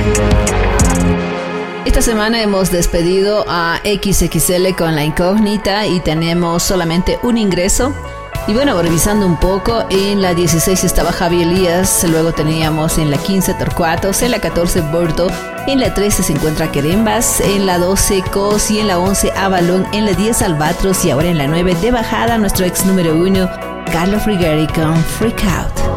Esta semana hemos despedido a XXL con La Incógnita y tenemos solamente un ingreso. Y bueno, revisando un poco, en la 16 estaba Javi Elías, luego teníamos en la 15 Torcuatos, en la 14 Bordo, en la 13 se encuentra Querembas, en la 12 Cos y en la 11 Avalon, en la 10 Albatros y ahora en la 9 de bajada nuestro ex número 1, Carlos Frigeri con Freak Out.